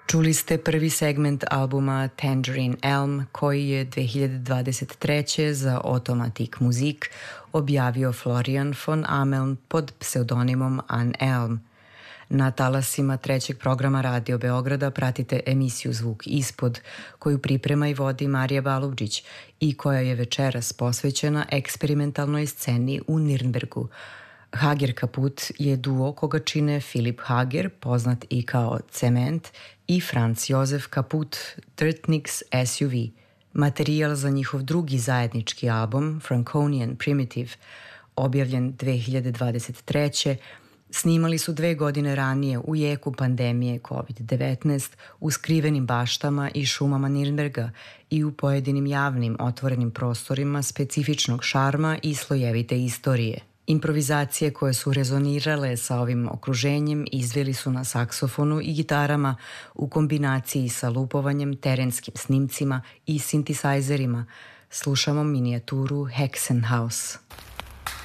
Čuli ste prvi segment albuma Tangerine Elm koji je 2023. za Automatic Musik objavio Florian von Ameln pod pseudonimom An Elm. Na talasima trećeg programa Radio Beograda pratite emisiju Zvuk ispod, koju priprema i vodi Marija Balubđić i koja je večeras posvećena eksperimentalnoj sceni u Nirnbergu. Hager Kaput je duo koga čine Filip Hager, poznat i kao Cement, i Franz Josef Kaput, Dirtniks SUV. Materijal za njihov drugi zajednički album, Franconian Primitive, objavljen 2023. snimali su 2 godine ranije u jeku pandemije COVID-19 u skrivenim baštama i šumama Nirnberga i u pojedinim javnim otvorenim prostorima specifičnog šarma i slojevite istorije. Improvizacije koje su rezonirale sa ovim okruženjem izveli su na saksofonu i gitarama u kombinaciji sa lupovanjem, terenskim snimcima i sintisajzerima. Slušamo minijaturu Hexenhaus.